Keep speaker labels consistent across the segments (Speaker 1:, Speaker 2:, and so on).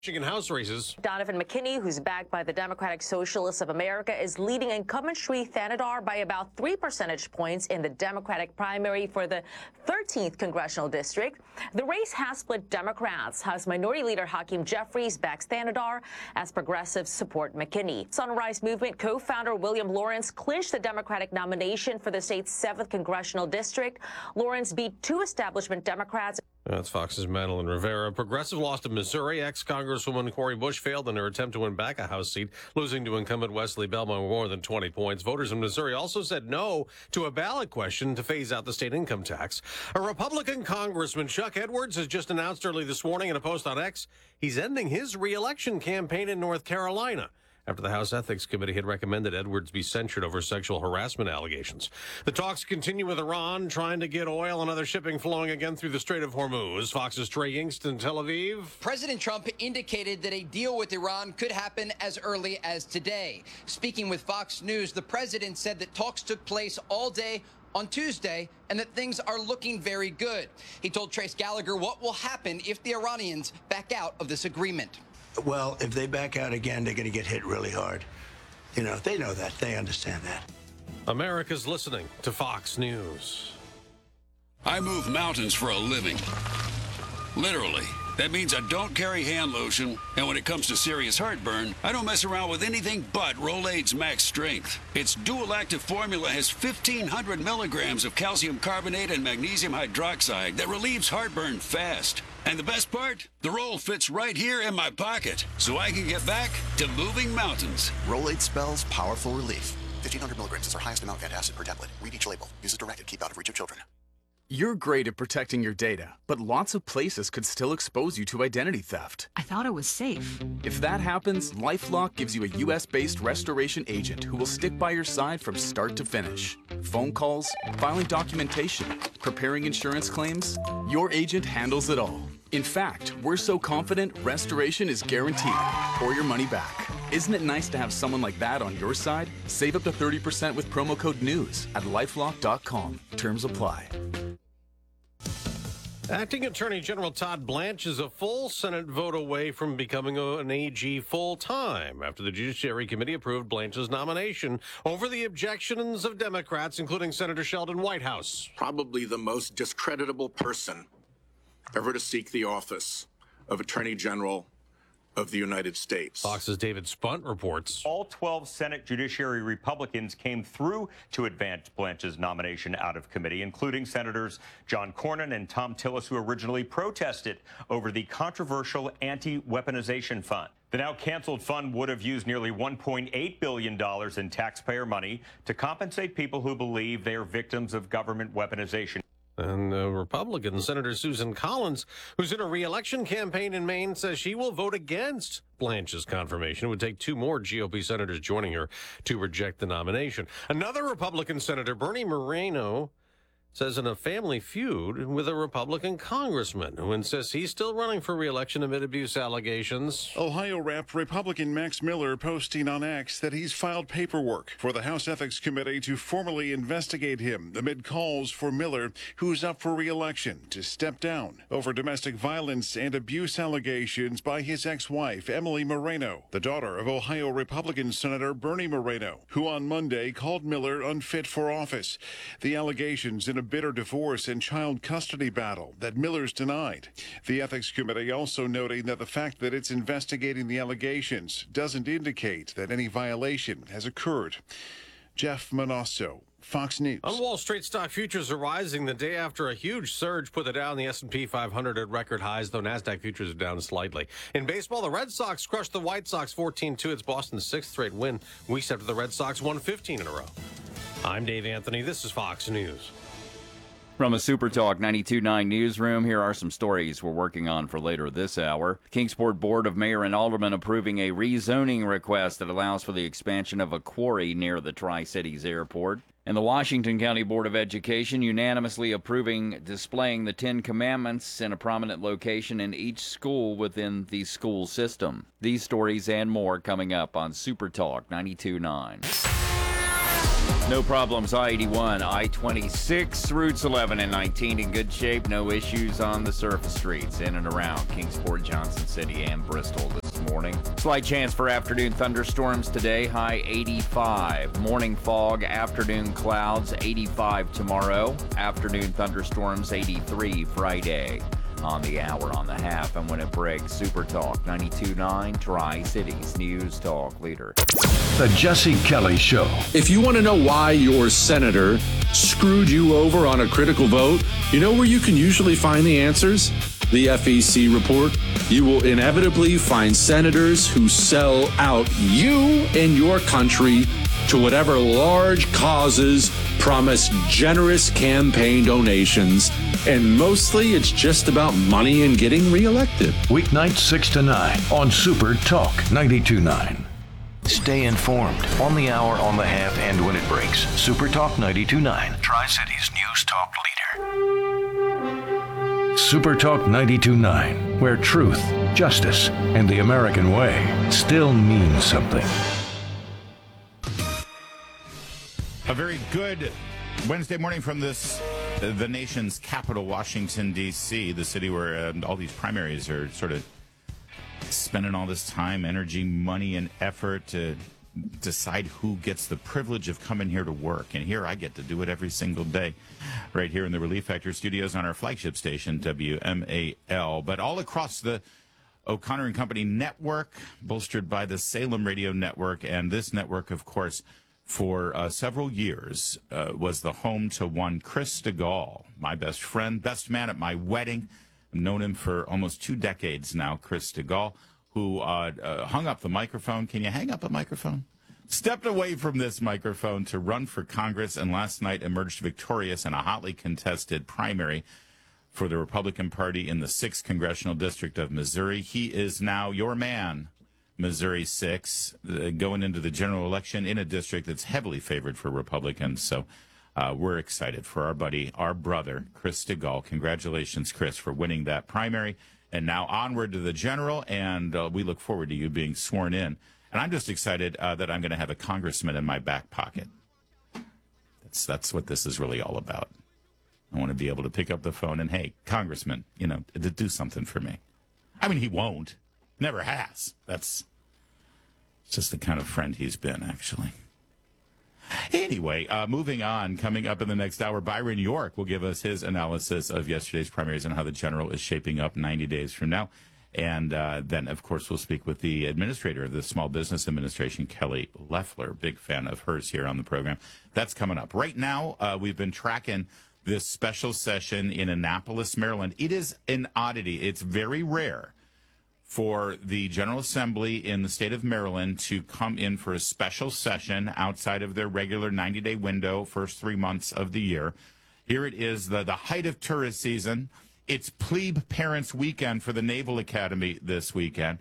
Speaker 1: Michigan House races.
Speaker 2: Donovan McKinney, who's backed by the Democratic Socialists of America, is leading incumbent Sri Thanedar by about 3 percentage points in the Democratic primary for the 13th congressional district. The race has split Democrats. House Minority Leader Hakeem Jeffries backs Thanedar as progressives support McKinney. Sunrise Movement co-founder William Lawrence clinched the Democratic nomination for the state's 7th congressional district. Lawrence beat 2 establishment Democrats.
Speaker 1: That's Fox's Madeline Rivera. Progressive lost in Missouri. Ex-Congresswoman Cori Bush failed in her attempt to win back a House seat, losing to incumbent Wesley Bell by more than 20 points. Voters in Missouri also said no to a ballot question to phase out the state income tax. A Republican Congressman, Chuck Edwards, has just announced early this morning in a post on X he's ending his re-election campaign in North Carolina, after the House Ethics Committee had recommended Edwards be censured over sexual harassment allegations. The talks continue with Iran, trying to get oil and other shipping flowing again through the Strait of Hormuz. Fox's Trey Yingst in Tel Aviv.
Speaker 3: President Trump indicated that a deal with Iran could happen as early as today. Speaking with Fox News, the president said that talks took place all day on Tuesday and that things are looking very good. He told Trace Gallagher what will happen if the Iranians back out of this agreement.
Speaker 4: Well, if they back out again, they're going to get hit really hard. You know, they know that. They understand that.
Speaker 1: America's listening to Fox News.
Speaker 5: I move mountains for a living. Literally. That means I don't carry hand lotion, and when it comes to serious heartburn, I don't mess around with anything but Rolaids Max Strength. Its dual-active formula has 1,500 milligrams of calcium carbonate and magnesium hydroxide that relieves heartburn fast. And the best part? The roll fits right here in my pocket, so I can get back to moving mountains.
Speaker 6: Rolaids spells powerful relief. 1,500 milligrams is our highest amount of antacid per tablet. Read each label. Use as directed. Keep out of reach of children.
Speaker 7: You're great at protecting your data, but lots of places could still expose you to identity theft.
Speaker 8: I thought it was safe.
Speaker 7: If that happens, LifeLock gives you a US-based restoration agent who will stick by your side from start to finish. Phone calls, filing documentation, preparing insurance claims, your agent handles it all. In fact, we're so confident restoration is guaranteed or your money back. Isn't it nice to have someone like that on your side? Save up to 30% with promo code NEWS at lifelock.com. Terms apply.
Speaker 1: Acting Attorney General Todd Blanche is a full Senate vote away from becoming an AG full-time after the Judiciary Committee approved Blanche's nomination over the objections of Democrats, including Senator Sheldon Whitehouse.
Speaker 9: Probably the most discreditable person ever to seek the office of Attorney General of the United States.
Speaker 1: Fox's David Spunt reports.
Speaker 10: All 12 Senate Judiciary Republicans came through to advance Blanche's nomination out of committee, including Senators John Cornyn and Thom Tillis, who originally protested over the controversial anti-weaponization fund. The now canceled fund would have used nearly $1.8 billion in taxpayer money to compensate people who believe they are victims of government weaponization.
Speaker 1: And Republican Senator Susan Collins, who's in a re-election campaign in Maine, says she will vote against Blanche's confirmation. It would take 2 more GOP senators joining her to reject the nomination. Another Republican senator, Bernie Moreno, says in a family feud with a Republican congressman who insists he's still running for re-election amid abuse allegations.
Speaker 11: Ohio Rep. Republican Max Miller posting on X that he's filed paperwork for the House Ethics Committee to formally investigate him amid calls for Miller, who's up for re-election, to step down over domestic violence and abuse allegations by his ex-wife, Emily Moreno, the daughter of Ohio Republican Senator Bernie Moreno, who on Monday called Miller unfit for office. The allegations in a bitter divorce and child custody battle that Miller's denied. The Ethics Committee also noting that the fact that it's investigating the allegations doesn't indicate that any violation has occurred. Jeff Manasso, Fox News.
Speaker 1: On Wall Street, stock futures are rising the day after a huge surge put the Dow and the S&P 500 at record highs, though NASDAQ futures are down slightly. In baseball, the Red Sox crushed the White Sox 14-2. It's Boston's 6th straight win, weeks after the Red Sox won 15 in a row. I'm Dave Anthony. This is Fox News.
Speaker 12: From a Super Talk 92.9 newsroom, here are some stories we're working on for later this hour. Kingsport Board of Mayor and Aldermen approving a rezoning request that allows for the expansion of a quarry near the Tri-Cities Airport. And the Washington County Board of Education unanimously approving displaying the 10 Commandments in a prominent location in each school within the school system. These stories and more coming up on Super Talk 92.9. No problems. I-81, I-26, routes 11 and 19 in good shape. No issues on the surface streets in and around Kingsport, Johnson City, and Bristol this morning. Slight chance for afternoon thunderstorms today. High 85. Morning fog, afternoon clouds, 85 tomorrow. Afternoon thunderstorms, 83 Friday. On the hour, on the half, and when it breaks, Super Talk 92.9, Tri-Cities News Talk Leader.
Speaker 8: The Jesse Kelly Show.
Speaker 13: If you want to know why your senator screwed you over on a critical vote, you know where you can usually find the answers? The FEC report. You will inevitably find senators who sell out you and your country to whatever large causes, promise generous campaign donations, and mostly it's just about money and getting reelected.
Speaker 8: Weeknights 6 to 9 on Super Talk 92.9. Stay informed on the hour, on the half, and when it breaks. Super Talk 92.9, Tri-Cities News Talk Leader. Super Talk 92.9, where truth, justice, and the American way still means something.
Speaker 14: A very good Wednesday morning from the nation's capital, Washington, D.C., the city where all these primaries are sort of spending all this time, energy, money, and effort to decide who gets the privilege of coming here to work. And here I get to do it every single day, right here in the Relief Factor studios on our flagship station, WMAL. But all across the O'Connor and Company network, bolstered by the Salem Radio Network, and this network, of course, for several years, was the home to one Chris DeGaulle, my best friend, best man at my wedding. I've known him for almost 2 decades now, Chris DeGaulle, who hung up the microphone. Can you hang up a microphone? Stepped away from this microphone to run for Congress, and last night emerged victorious in a hotly contested primary for the Republican Party in the 6th Congressional District of Missouri. He is now your man, Missouri 6, going into the general election in a district that's heavily favored for Republicans. So we're excited for our buddy, our brother, Chris DeGaulle. Congratulations, Chris, for winning that primary. And now onward to the general, and we look forward to you being sworn in. And I'm just excited that I'm going to have a congressman in my back pocket. That's what this is really all about. I want to be able to pick up the phone and, hey, congressman, to do something for me. I mean, he won't. Never has. That's just the kind of friend he's been, actually. Anyway, moving on, coming up in the next hour, Byron York will give us his analysis of yesterday's primaries and how the general is shaping up 90 days from now. And then, of course, we'll speak with the administrator of the Small Business Administration, Kelly Loeffler. Big fan of hers here on the program. That's coming up. Right now, we've been tracking this special session in Annapolis, Maryland. It is an oddity. It's very rare for the General Assembly in the state of Maryland to come in for a special session outside of their regular 90-day window, first 3 months of the year. Here it is, the height of tourist season. It's Plebe Parents Weekend for the Naval Academy this weekend.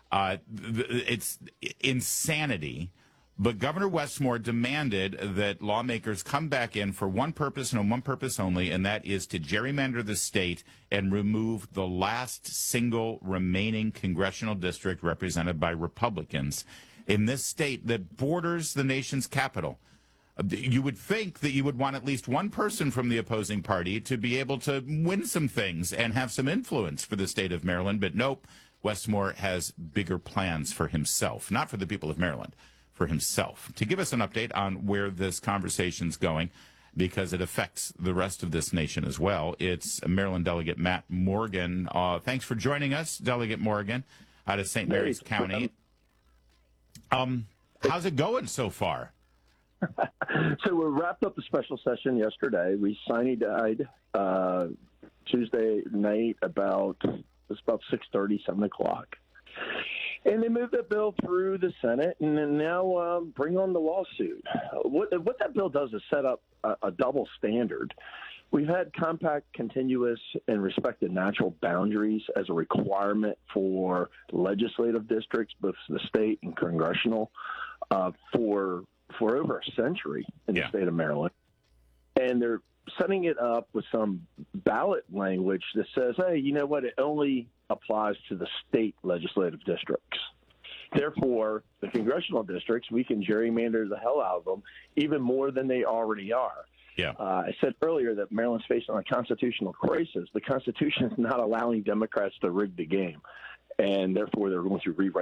Speaker 14: It's insanity. But Governor Westmore demanded that lawmakers come back in for one purpose and one purpose only, and that is to gerrymander the state and remove the last single remaining congressional district represented by Republicans in this state that borders the nation's capital. You would think that you would want at least one person from the opposing party to be able to win some things and have some influence for the state of Maryland, but nope, Westmore has bigger plans for himself, not for the people of Maryland, for himself. To give us an update on where this conversation's going, because it affects the rest of this nation as well, it's Maryland Delegate Matt Morgan. Thanks for joining us, Delegate Morgan, out of St. Mary's County. How's it going so far?
Speaker 15: So we wrapped up the special session yesterday. We sine-died Tuesday night about 6:30, 7 o'clock. And they moved that bill through the Senate, and then now bring on the lawsuit. What that bill does is set up a double standard. We've had compact, continuous, and respected natural boundaries as a requirement for legislative districts, both the state and congressional, for over a century in the state of Maryland. And they're setting it up with some ballot language that says, hey, you know what, it only applies to the state legislative districts. Therefore, the congressional districts, we can gerrymander the hell out of them even more than they already are.
Speaker 14: Yeah.
Speaker 15: I said earlier that Maryland's facing a constitutional crisis. The Constitution is not allowing Democrats to rig the game, and therefore they're going to rewrite